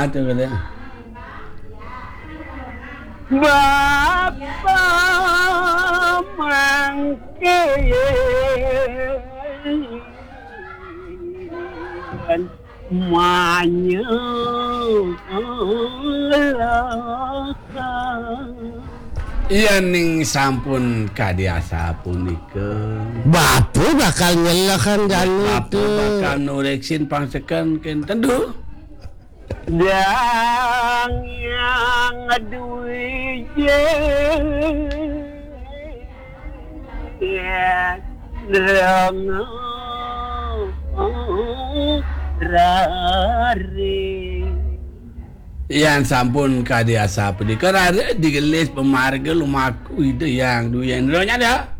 kumaha tuh katanya? Bapa mangke manyu Iya ning sampun kadiasa punikeun. Bapu bakal nyelekan janu Bapak teu. bakal nureksin pangsekeun tentu. dan yang duwe ya lengo rare Yang sampun kadiasa punikeun ada digelis pemarga lumaku itu yang duyen nya ada.